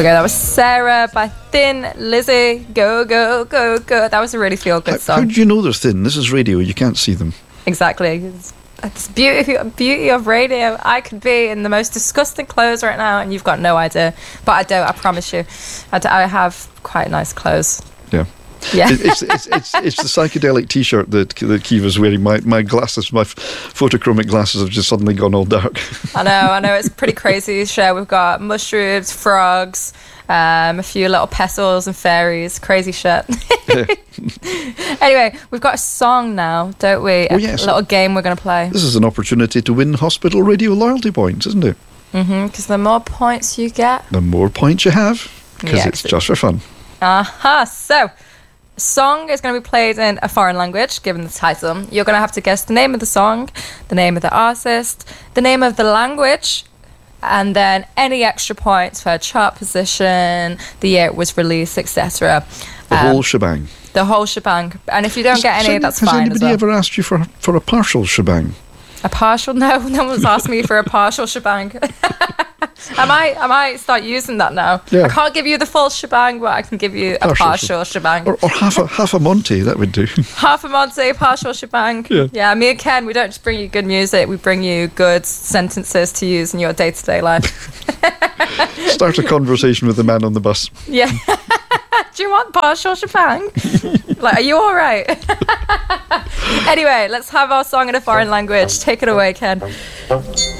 we go. That was Sarah by Thin Lizzy. Go, go, go, go. That was a really feel-good song. How do you know they're thin? This is radio. You can't see them. Exactly. It's beauty of radio. I could be in the most disgusting clothes right now, and you've got no idea. But I don't. I promise you. I have quite nice clothes. Yeah. Yeah. It's the psychedelic T-shirt that Kiva's wearing. My glasses, my photochromic glasses, have just suddenly gone all dark. I know. It's a pretty crazy show. We've got mushrooms, frogs, a few little petals and fairies. Crazy shit. Anyway, we've got a song now, don't we? Oh, yes. A little game we're going to play. This is an opportunity to win hospital radio loyalty points, isn't it? Because the more points you get, The more points you have, because Yeah, it's just for fun. So, the song is going to be played in a foreign language, given the title. You're going to have to guess the name of the song, the name of the artist, the name of the language, and then any extra points for chart position, the year it was released, etc. The whole shebang. The whole shebang. And if you don't get any, that's has fine anybody as well. ever asked you for a partial shebang? A partial? No one's asked me for a partial shebang. I might start using that now. Yeah. I can't give you the full shebang, but I can give you a partial shebang. Or half a Monty, that would do. Half a Monty, partial shebang. Yeah. Me and Ken, we don't just bring you good music, we bring you good sentences to use in your day-to-day life. Start a conversation with the man on the bus. Yeah. Do you want partial shebang? Like, are you all right? Anyway, let's have our song in a foreign language. Take it away, Ken.